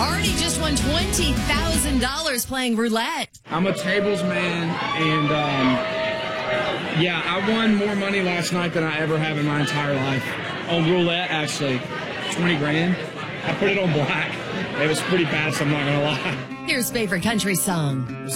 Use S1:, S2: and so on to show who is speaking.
S1: Artie just won $20,000 playing roulette.
S2: I'm a tables man, and yeah, I won more money last night than I ever have in my entire life. On roulette, actually. 20 grand. I put it on black. It was pretty bad, so I'm not going to lie.
S1: Here's favorite country song.